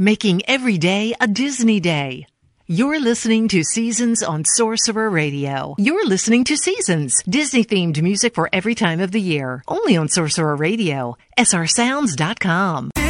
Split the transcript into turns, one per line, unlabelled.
making every day a Disney day. You're listening to Seasons on Sorcerer Radio. You're listening to Seasons, Disney-themed music for every time of the year. Only on Sorcerer Radio, srsounds.com.